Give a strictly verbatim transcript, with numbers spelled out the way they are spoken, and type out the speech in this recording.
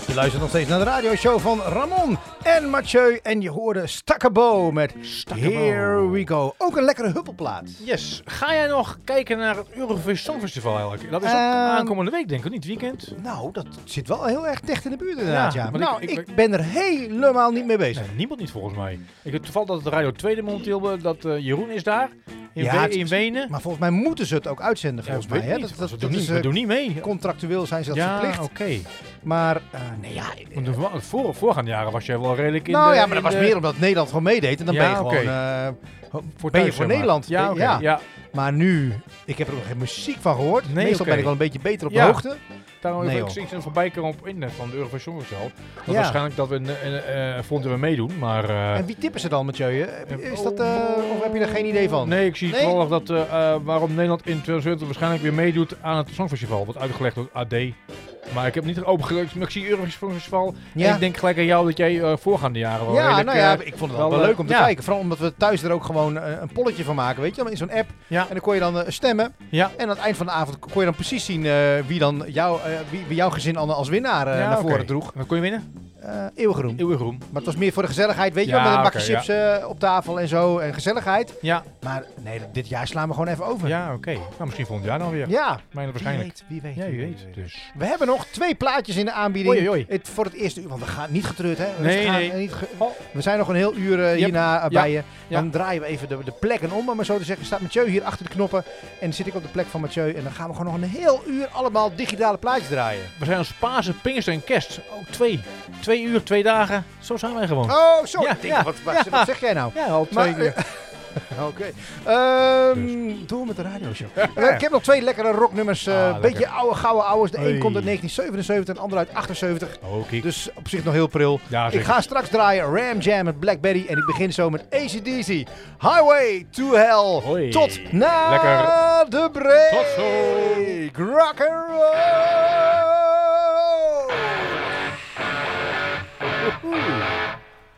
Je luistert nog steeds naar de radioshow van Ramon en Mathieu. En je hoorde Stakkabo met Stakkabo. Here We Go. Ook een lekkere huppelplaat. Yes. Ga jij nog kijken naar het Eurovisie Songfestival eigenlijk? Dat is ook Um, aankomende week, denk ik, niet weekend? Nou, dat zit wel heel erg dicht in de buurt inderdaad, ja. Ja, maar nou, ik- ik, ik- ben er helemaal niet mee bezig. Nee, niemand niet volgens mij. Ik heb toevallig dat het Radio twee momenteel, dat uh, Jeroen is daar. In, Ja, We- het in is- Wenen. Maar volgens mij moeten ze het ook uitzenden, volgens Ja, ik mij. weet Hè? niet. Dat, we, dat, doen dat niet, is, we uh, doen niet mee. contractueel zijn ze dat Ja, verplicht. oké. Okay. Maar, uh, nee ja... Want de voor, voor, voorgaande jaren was jij wel redelijk in Nou de, ja, maar dat in was de, meer omdat Nederland gewoon meedeed. En dan Ja, ben je oké. gewoon... Uh, voor ben je thuis, voor zeg maar. Nederland. Ja, oké. Ja. Ja. Maar nu, ik heb er nog geen muziek van gehoord. Nee, Meestal oké. ben ik wel een beetje beter op Ja. de hoogte. Daarom Nee, heb ik joh. iets voorbij komen op internet van de Eurovisie Songfestival. Dat Ja. waarschijnlijk dat we een uh, uh, vonden we meedoen, maar... Uh, En wie tippen ze dan, Mathieu? Is oh, dat, uh, of heb je er geen idee van? Nee, ik zie Nee? toevallig dat uh, uh, waarom Nederland in tweeduizend twintig waarschijnlijk weer meedoet aan het Songfestival. Wordt uitgelegd door het A D. Maar ik heb niet opengeklikt, maar ik zie Eurovisie Songfestival. Ja. En ik denk gelijk aan jou dat jij uh, voorgaande jaren wel Ja, redelijk, nou ja, uh, ik vond het wel, wel, wel leuk om te ja. kijken. Vooral omdat we thuis er ook gewoon uh, een polletje van maken, weet je wel, in zo'n app. Ja. En dan kon je dan uh, stemmen. Ja. En aan het eind van de avond kon je dan precies zien uh, wie dan jou, uh, wie, wie jouw gezin al als winnaar uh, Ja, naar oké. voren droeg. Wat kon je winnen? Uh, eeuwige Eeuwige roem. Maar het was meer voor de gezelligheid, weet je Ja, wel, met een bakje oké, chips uh, op tafel en zo. En gezelligheid. Ja. Maar nee, dit jaar slaan we gewoon even over. Ja, oké. Okay. Nou, misschien volgend jaar dan weer. Ja. Mijne waarschijnlijk. Wie weet, wie weet. Ja, wie wie weet. weet. Dus. We hebben nog twee plaatjes in de aanbieding. Oei, oei. Het, voor het eerste uur, want we gaan niet getreurd, hè? Nee, we gaan, nee. uh, Niet ge- Oh. we zijn nog een heel uur uh, Yep. hierna uh, bij Ja. je. Dan draaien we even de, de plekken om, om maar zo te zeggen. Staat Mathieu hier achter de knoppen en dan zit ik op de plek van Mathieu. En dan gaan we gewoon nog een heel uur allemaal digitale plaatjes draaien. We zijn als Pasen, Pinkster en Kerst. Oh, twee. Twee uur, twee dagen. Zo zijn wij gewoon. Oh, zo. Ja, Ik denk, ja. wat, wat, Ja. wat zeg jij nou? Ja, al twee Maar, uur. Oké. Okay. Um, door met de radioshow. Uh, ik heb nog twee lekkere rocknummers. Een uh, Ah, beetje oude, gouden ouwes. De Hey. een komt uit negentien zevenenzeventig en de ander uit achtenzeventig. Oh, kijk. Dus op zich nog heel pril. Ja, ik zeker. ga straks draaien Ram Jam met Blackberry. En ik begin zo met A C D C. Highway to Hell. Hoi. Tot na Lekker. de break. Tot zo. Rock and roll.